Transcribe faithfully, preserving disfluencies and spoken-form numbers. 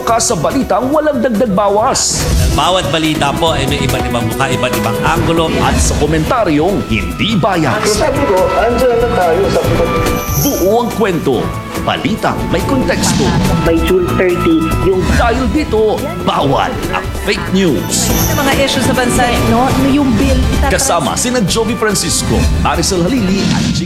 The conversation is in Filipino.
wakas sa balitang walang dagdag bawas. Bawat balita po ay may iba't ibang mukha, iba't ibang anggulo. At sa komentaryong hindi bias. Sabi ko, andyan na tayo sa Buo ang kwento. Balitang may konteksto. By June thirty, yung Dahil dito, bawal ang fake news. Mga issues sa bansa, no? Yung bill. Kasama sina Joby Francisco, Maricel Halili at G.